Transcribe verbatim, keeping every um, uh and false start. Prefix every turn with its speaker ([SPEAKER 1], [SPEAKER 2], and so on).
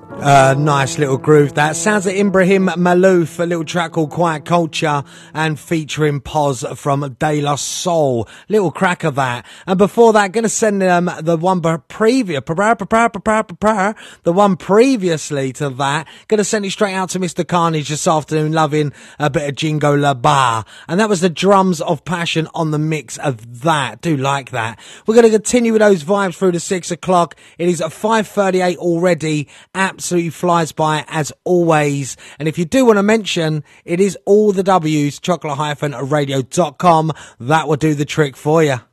[SPEAKER 1] Uh, nice little groove. That sounds like Ibrahim Malouf, a little track called Quiet Culture, and featuring Pos from De La Soul. Little crack of that. And before that, gonna send um, the one previous, the one previously to that. Gonna send it straight out to Mister Carnage this afternoon, loving a bit of Jingo La Bar. And that was the Drums of Passion on the mix of that. Do like that. We're gonna continue with those vibes through to six o'clock. It is at five thirty-eight already. Absolutely flies by as always. And if you do want to mention, it is all the W's, chocolate radio dot com. That will do the trick for you.